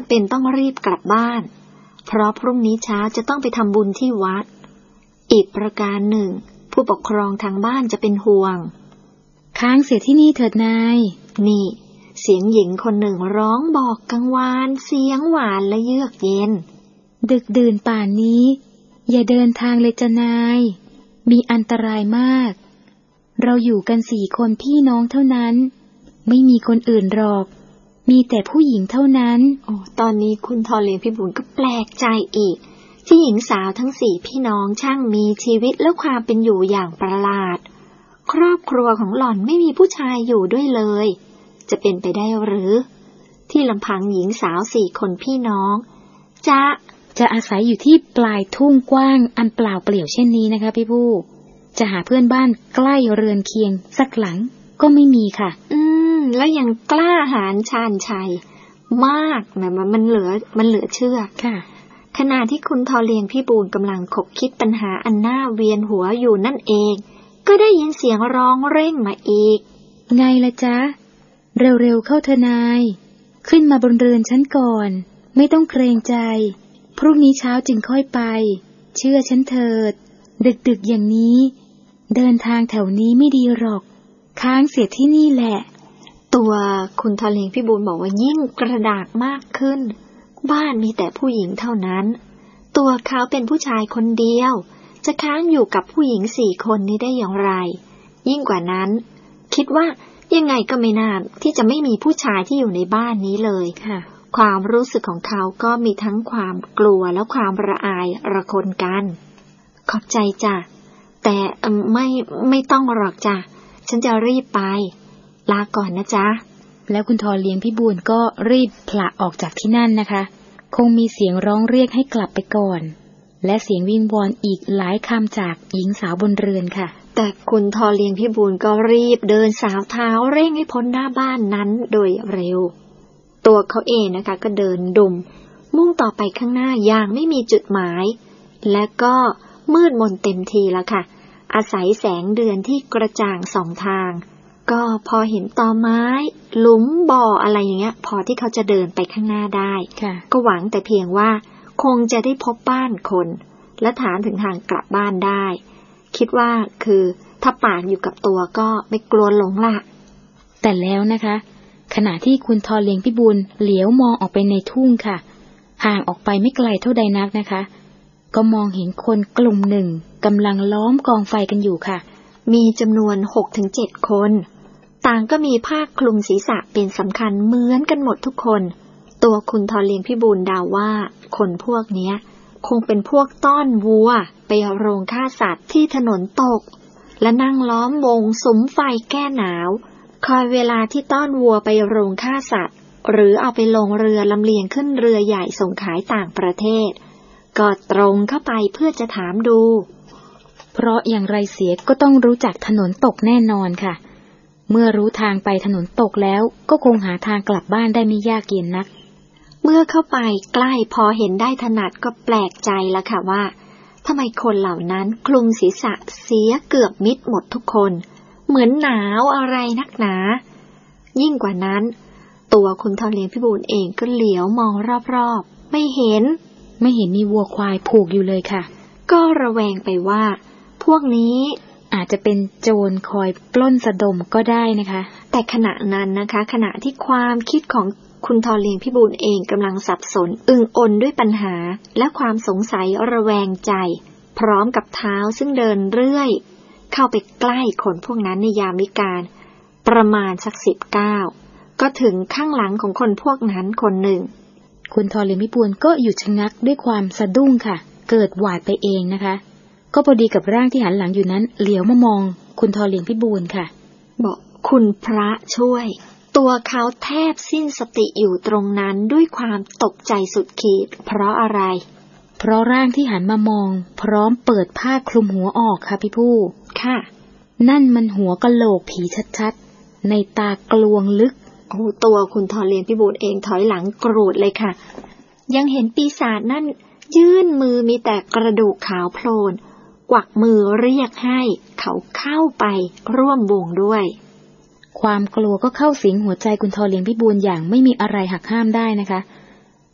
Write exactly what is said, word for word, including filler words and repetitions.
ำเป็นต้องรีบกลับบ้านเพราะพรุ่งนี้เช้าจะต้องไปทำบุญที่วัดอีกประการหนึ่งผู้ปกครองทางบ้านจะเป็นห่วงค้างเสียที่นี่เถิดนายนี่เสียงหญิงคนหนึ่งร้องบอกกังวานเสียงหวานและเยือกเย็นดึกดื่นป่านนี้อย่าเดินทางเลยจ้ะนายมีอันตรายมากเราอยู่กันสี่คนพี่น้องเท่านั้นไม่มีคนอื่นหรอกมีแต่ผู้หญิงเท่านั้นโอ้ตอนนี้คุณทอเลียงพิบูลก็แปลกใจอีกที่หญิงสาวทั้งสี่พี่น้องช่างมีชีวิตและความเป็นอยู่อย่างประหลาดครอบครัวของหล่อนไม่มีผู้ชายอยู่ด้วยเลยจะเป็นไปได้หรือที่ลำพังหญิงสาวสี่คนพี่น้องจะจะอาศัยอยู่ที่ปลายทุ่งกว้างอันเปล่าเปลี่ยวเช่นนี้นะคะพี่ผู้จะหาเพื่อนบ้านใกล้เรือนเคียงสักหลังก็ไม่มีค่ะอืมแล้วยังกล้าหาญชาญชัยมากนะมันมันเหลือมันเหลือเชื่อค่ะขณะที่คุณทอเลียงพี่บูลกำลังคบคิดปัญหาอันน่าเวียนหัวอยู่นั่นเองก็ได้ยินเสียงร้องเร่งมาอีกไงล่ะจ๊ะเร็วๆเข้าเถอะนายขึ้นมาบนเรือนฉันก่อนไม่ต้องเกรงใจพรุ่งนี้เช้าจึงค่อยไปเชื่อฉันเถิดดึกๆอย่างนี้เดินทางแถวนี้ไม่ดีหรอกค้างเสียที่นี่แหละตัวคุณทอเลียงพี่บูลบอกว่ายิ่งกระดากมากขึ้นบ้านมีแต่ผู้หญิงเท่านั้นตัวเขาเป็นผู้ชายคนเดียวจะค้างอยู่กับผู้หญิงสี่คนนี้ได้อย่างไรยิ่งกว่านั้นคิดว่ายังไงก็ไม่น่าที่จะไม่มีผู้ชายที่อยู่ในบ้านนี้เลยค่ะความรู้สึกของเขาก็มีทั้งความกลัวและความระอายระคนกันขอบใจจ้ะแต่ไม่ไม่ต้องหรอกจ้ะฉันจะรีบไปลาก่อนนะจ๊ะแล้วคุณทอเลียงพี่บูลก็รีบผละออกจากที่นั่นนะคะคงมีเสียงร้องเรียกให้กลับไปก่อนและเสียงวิงวอนอีกหลายคำจากหญิงสาวบนเรือนค่ะแต่คุณทอเลียงพี่บูลก็รีบเดินสาวเท้าเร่งให้พ้นหน้าบ้านนั้นโดยเร็วตัวเขาเองนะคะก็เดินดุมมุ่งต่อไปข้างหน้าอย่างไม่มีจุดหมายและก็มืดมนเต็มทีแล้วค่ะอาศัยแสงเดือนที่กระจ่างสองทางก็พอเห็นตอไม้หลุมบ่ออะไรอย่างเงี้ยพอที่เขาจะเดินไปข้างหน้าได้ก็หวังแต่เพียงว่าคงจะได้พบบ้านคนและถามถึงทางกลับบ้านได้คิดว่าคือถ้าปากอยู่กับตัวก็ไม่กลัวหลงละแต่แล้วนะคะขณะที่คุณทอเลียงพิบูลเหลียวมองออกไปในทุ่งค่ะห่างออกไปไม่ไกลเท่าใดนักนะคะก็มองเห็นคนกลุ่มหนึ่งกำลังล้อมกองไฟกันอยู่ค่ะมีจำนวน หกถึงเจ็ด คนต่างก็มีผ้าคลุมศีรษะเป็นสำคัญเหมือนกันหมดทุกคนตัวคุณทอเลียงพิบูลเดาว่าคนพวกนี้คงเป็นพวกต้อนวัวไปโรงฆ่าสัตว์ที่ถนนตกและนั่งล้อมวงสุมไฟแก้หนาวคอยเวลาที่ต้อนวัวไปโรงฆ่าสัตว์หรือเอาไปลงเรือลำเลียงขึ้นเรือใหญ่ส่งขายต่างประเทศก็ตรงเข้าไปเพื่อจะถามดูเพราะอย่างไรเสียก็ต้องรู้จักถนนตกแน่นอนค่ะเมื่อรู้ทางไปถนนตกแล้วก็คงหาทางกลับบ้านได้ไม่ยากเย็นนักเมื่อเข้าไปใกล้พอเห็นได้ถนัดก็แปลกใจแล้วค่ะว่าทำไมคนเหล่านั้นคลุมศีรษะเสียเกือบมิดหมดทุกคนเหมือนหนาวอะไรนักหนายิ่งกว่านั้นตัวคุณทอเลียงพิบูลเองก็เหลียวมองรอบๆไม่เห็นไม่เห็นมีวัวควายผูกอยู่เลยค่ะก็ระแวงไปว่าพวกนี้อาจจะเป็นโจรคอยปล้นสะดมก็ได้นะคะแต่ขณะนั้นนะคะขณะที่ความคิดของคุณทอเลียงพิบูลเองกำลังสับสนอึงอ่นด้วยปัญหาและความสงสัยระแวงใจพร้อมกับเท้าซึ่งเดินเรื่อยเข้าไปใกล้คนพวกนั้นในยามวิกาลประมาณสักสิบเก้าก็ถึงข้างหลังของคนพวกนั้นคนหนึ่งคุณทอเลียงพิบูลก็หยุดชะงักด้วยความสะดุ้งค่ะเกิดหวาดไปเองนะคะก็พอดีกับร่างที่หันหลังอยู่นั้นเหลียวมามองคุณทอเลียงพิบูลค่ะบอกคุณพระช่วยตัวเขาแทบสิ้นสติอยู่ตรงนั้นด้วยความตกใจสุดขีดเพราะอะไรเพราะร่างที่หันมามองพร้อมเปิดผ้าคลุมหัวออกค่ะพี่ผู้ค่ะนั่นมันหัวกะโหลกผีชัดๆในตากลวงลึกโอ้ตัวคุณทอเลียงพิบูลเองถอยหลังกรูดเลยค่ะยังเห็นปีศาจนั่นยื่นมือมีแต่กระดูกขาวโพลนกวักมือเรียกให้เขาเข้าไปร่วมวงด้วยความกลัวก็เข้าสิงหัวใจคุณทอเลียงพิบูลอย่างไม่มีอะไรหักห้ามได้นะคะ